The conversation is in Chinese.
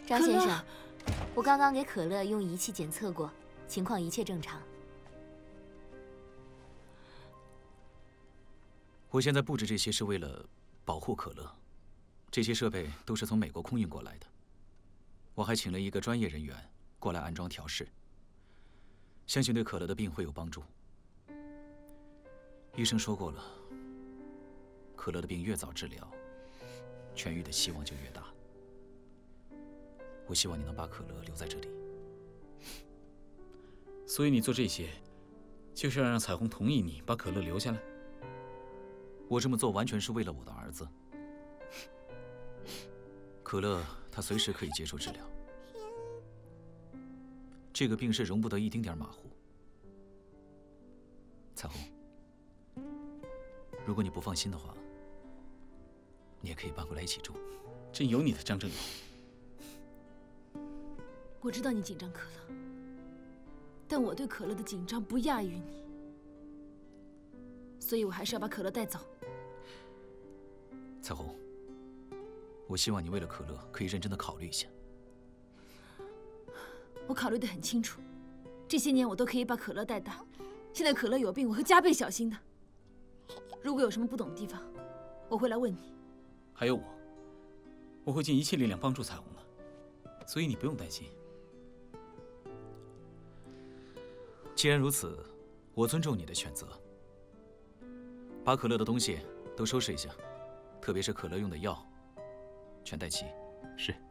张先生，我刚刚给可乐用仪器检测过，情况一切正常。 我现在布置这些是为了保护可乐，这些设备都是从美国空运过来的。我还请了一个专业人员过来安装调试，相信对可乐的病会有帮助。医生说过了，可乐的病越早治疗，痊愈的希望就越大。我希望你能把可乐留在这里。 所以你做这些，就是要让彩虹同意你把可乐留下来？ 我这么做完全是为了我的儿子。可乐他随时可以接受治疗，这个病是容不得一丁点马虎。彩虹，如果你不放心的话，你也可以搬过来一起住。 真有你的，张正友。 我知道你紧张可乐，但我对可乐的紧张不亚于你，所以我还是要把可乐带走。 彩虹，我希望你为了可乐可以认真的考虑一下。 我考虑得很清楚，这些年我都可以把可乐带大，现在可乐有病，我会加倍小心的。如果有什么不懂的地方，我会来问你。 还有我会尽一切力量帮助彩虹的，所以你不用担心。 既然如此，我尊重你的选择。把可乐的东西都收拾一下，特别是可乐用的药，全带齐。 是。